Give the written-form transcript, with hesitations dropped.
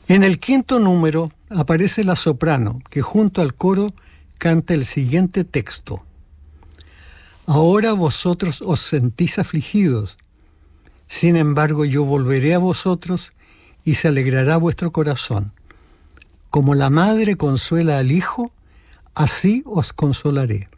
En el quinto número aparece la soprano, que junto al coro canta el siguiente texto. Ahora vosotros os sentís afligidos, sin embargo yo volveré a vosotros y se alegrará vuestro corazón. Como la madre consuela al hijo, así os consolaré.